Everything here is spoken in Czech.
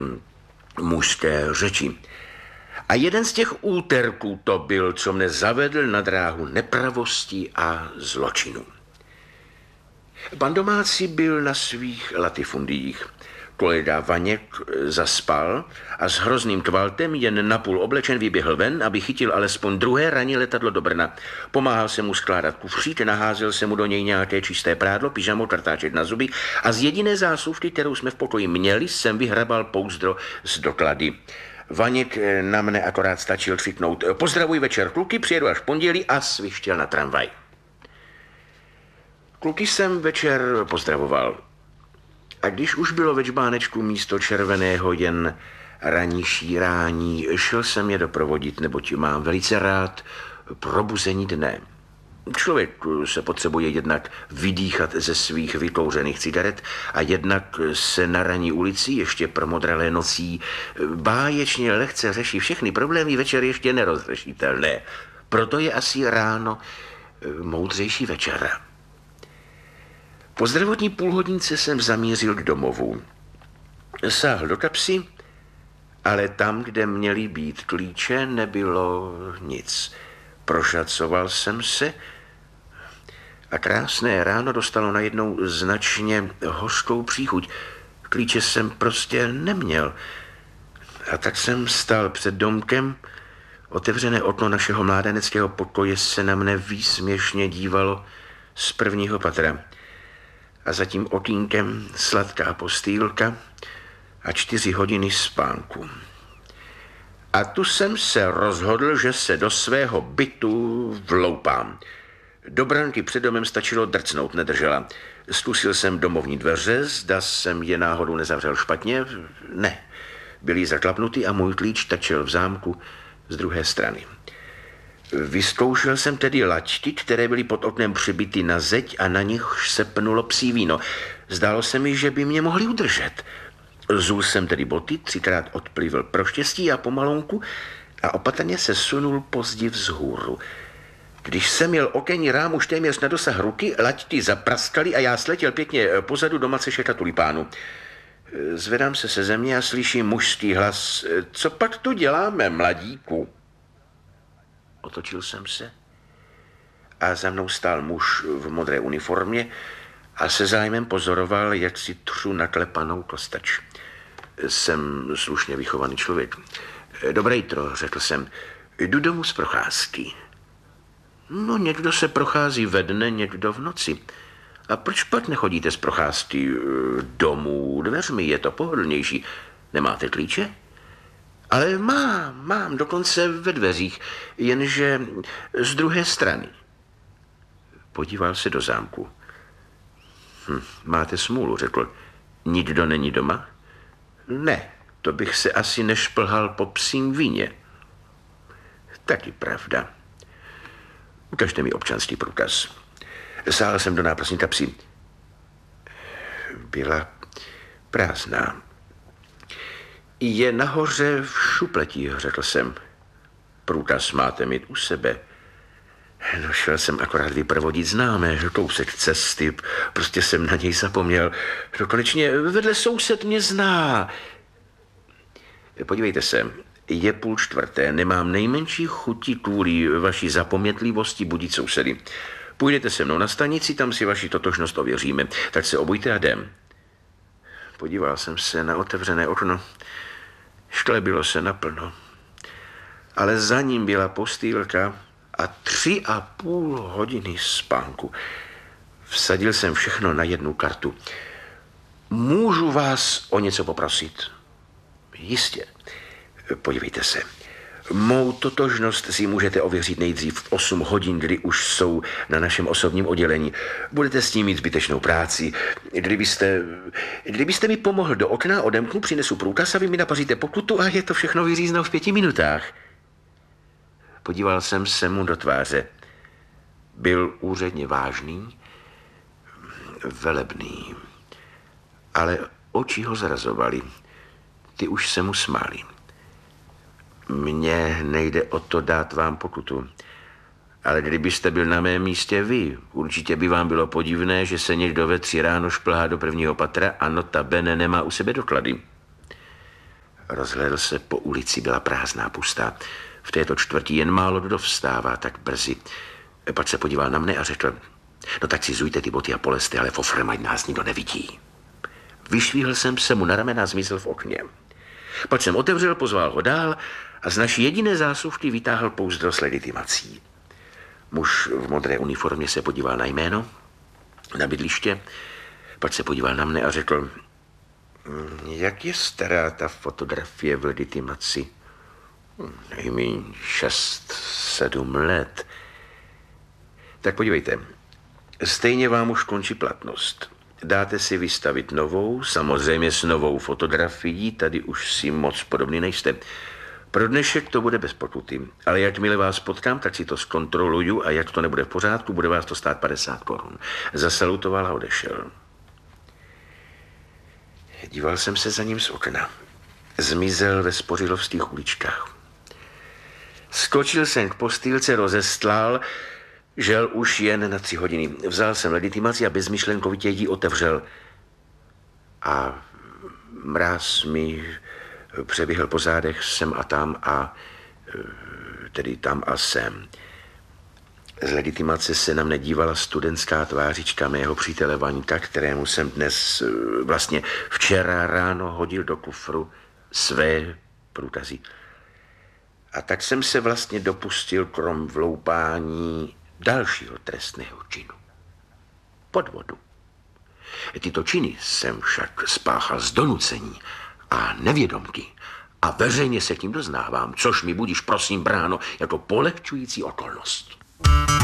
mužské řeči. A jeden z těch úterků to byl, co mne zavedl na dráhu nepravostí a zločinu. Pan domácí byl na svých latifundiích. Kolega Vaněk zaspal a s hrozným kvaltem jen napůl oblečen vyběhl ven, aby chytil alespoň druhé ranní letadlo do Brna. Pomáhal se mu skládat kufřík, naházel se mu do něj nějaké čisté prádlo, pyžamo, tartáček na zuby a z jediné zásuvky, kterou jsme v pokoji měli, jsem vyhrabal pouzdro z doklady. Vaněk na mne akorát stačil křiknout: pozdravuj večer, kluky, přijedu až v pondělí, a svištěl na tramvaj. Kluky jsem večer pozdravoval. A když už bylo ve čbánečku místo červeného jen ranní šírání, šel jsem je doprovodit, neboť mám velice rád probuzení dne. Člověk se potřebuje jednak vydýchat ze svých vykouřených cigaret a jednak se na ranní ulici ještě promodralé nocí báječně lehce řeší všechny problémy večer ještě nerozřešitelné. Proto je asi ráno moudřejší večera. Po zdravotní půlhodince jsem zamířil k domovu. Sáhl do kapsy, ale tam, kde měly být klíče, nebylo nic. Prošacoval jsem se a krásné ráno dostalo najednou značně hořkou příchuť. Klíče jsem prostě neměl. A tak jsem stál před domkem. Otevřené okno našeho mládeneckého pokoje se na mne výsměšně dívalo z prvního patra. A za tím okýnkem sladká postýlka a 4 hodiny spánku. A tu jsem se rozhodl, že se do svého bytu vloupám. Do branky před domem stačilo drcnout, nedržela. Zkusil jsem domovní dveře, zda jsem je náhodou nezavřel špatně. Ne, byly zaklapnuty a můj klíč tačel v zámku z druhé strany. Vyzkoušel jsem tedy laťky, které byly pod oknem přibity na zeď a na nich se pnulo psí víno. Zdálo se mi, že by mě mohli udržet. Zul jsem tedy boty, 3krát odplivl pro štěstí a pomalonku a opatrně se sunul pozdi vzhůru. Když jsem měl okenní rám už téměř na dosah ruky, laťky zapraskaly a já sletěl pěkně pozadu do macešeka tulipánu. Zvedám se ze země a slyším mužský hlas: co pak tu děláme, mladíku? Otočil jsem se a za mnou stál muž v modré uniformě a se zájmem pozoroval, jak si třu naklepanou kostač. Jsem slušně vychovaný člověk. Dobré jitro, řekl jsem. Jdu domů z procházky. No, někdo se prochází ve dne, někdo v noci. A proč pak nechodíte z procházky domů dveřmi? Je to pohodlnější. Nemáte klíče? Ale mám, dokonce ve dveřích, jenže z druhé strany. Podíval se do zámku. Máte smůlu, řekl. Nikdo není doma? Ne, to bych se asi nešplhal po psím víně. Taky pravda. Ukažte mi občanský průkaz. Sáhl jsem do náplasní kapsy. Byla prázdná. Je nahoře v šupletí, řekl jsem. Průkaz máte mít u sebe. No, šel jsem akorát vyprovodit známé, kousek cesty, prostě jsem na něj zapomněl. No, konečně vedle soused mě zná. Podívejte se, je 3:30, nemám nejmenší chuti kvůli vaší zapomnětlivosti budit sousedy. Půjdete se mnou na stanici, tam si vaši totožnost ověříme, tak se obujte a jdem. Podíval jsem se na otevřené okno. Šklebilo se naplno. Ale za ním byla postýlka a 3,5 hodiny spánku. Vsadil jsem všechno na jednu kartu. Můžu vás o něco poprosit? Jistě. Podívejte se. Mou totožnost si můžete ověřit nejdřív v 8 hodin, kdy už jsou na našem osobním oddělení. Budete s tím mít zbytečnou práci. Kdybyste mi pomohl do okna, odemknu, přinesu průkaz a vy mi napaříte pokutu a je to všechno vyřízeno v 5 minutách. Podíval jsem se mu do tváře. Byl úředně vážný, velebný, ale oči ho zrazovaly. Ty už se mu smály. Mně nejde o to dát vám pokutu. Ale kdybyste byl na mém místě vy, určitě by vám bylo podivné, že se někdo ve 3 ráno šplhá do prvního patra a notabene nemá u sebe doklady. Rozhlédl se po ulici, byla prázdná, pustá. V této čtvrti jen málo kdo vstává tak brzy. Pak se podíval na mne a řekl, no tak si zujte ty boty a poleste, ale fofrem, ať nás nikdo nevidí. Vyšvíhl jsem se mu na ramena a zmizel v okně. Pak jsem otevřel, pozval ho dál a z naší jediné zásuvky vytáhl pouzdro s legitimací. Muž v modré uniformě se podíval na jméno, na bydliště, pak se podíval na mne a řekl, jak je stará ta fotografie v legitimaci? Nejméně 6-7 let. Tak podívejte, stejně vám už končí platnost. Dáte si vystavit novou, samozřejmě s novou fotografií, tady už si moc podobný nejste. Pro dnešek to bude bez pokuty, ale jakmile vás potkám, tak si to zkontroluju a jak to nebude v pořádku, bude vás to stát 50 korun. Zasalutoval a odešel. Díval jsem se za ním z okna. Zmizel ve spořilovských uličkách. Skočil jsem k postýlce, rozestlal, žel už jen na 3 hodiny. Vzal jsem legitimaci a bezmyšlenkovitě ji otevřel. A mráz mi přeběhl po zádech sem a tam a tedy tam a sem. Z legitimace se na mne dívala studentská tvářička mého přítele Vaňka, kterému jsem dnes, vlastně včera ráno hodil do kufru své průkazy. A tak jsem se vlastně dopustil krom vloupání dalšího trestného činu. Podvodu. Tyto činy jsem však spáchal z donucení a nevědomky a veřejně se tím doznávám, což mi budíš prosím bráno jako polehčující okolnost.